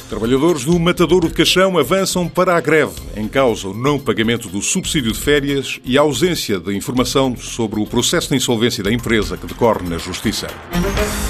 Trabalhadores do Matadouro de Caixão avançam para a greve, em causa o não pagamento do subsídio de férias e a ausência de informação sobre o processo de insolvência da empresa que decorre na Justiça.